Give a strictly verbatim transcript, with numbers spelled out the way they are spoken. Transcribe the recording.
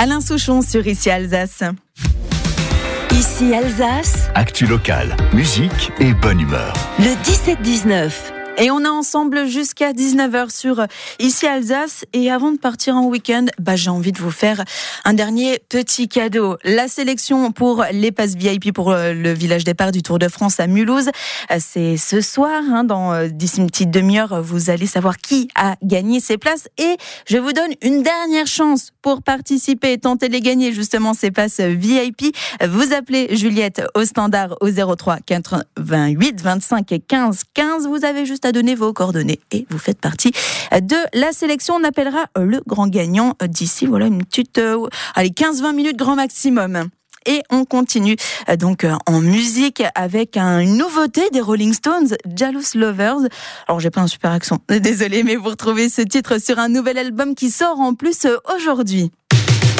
Alain Souchon sur Ici Alsace. Ici Alsace. Actu locale, musique et bonne humeur. Le dix-sept dix-neuf. Et on est ensemble jusqu'à dix-neuf heures sur Ici Alsace. Et avant de partir en week-end, bah, j'ai envie de vous faire un dernier petit cadeau. La sélection pour les passes V I P pour le village départ du Tour de France à Mulhouse. C'est ce soir, hein, dans d'ici une petite demi-heure, vous allez savoir qui a gagné ces places. Et je vous donne une dernière chance pour participer et tenter de les gagner, justement, ces passes V I P. Vous appelez Juliette au standard au zéro trois quatre-vingt-huit vingt-cinq quinze quinze. Vous avez juste à donner vos coordonnées et vous faites partie de la sélection. On appellera le grand gagnant d'ici voilà une petite euh, allez quinze vingt minutes grand maximum. Et on continue donc en musique avec une nouveauté des Rolling Stones, Jealous Lovers. Alors j'ai pas un super accent, désolé, mais vous retrouvez ce titre sur un nouvel album qui sort en plus aujourd'hui.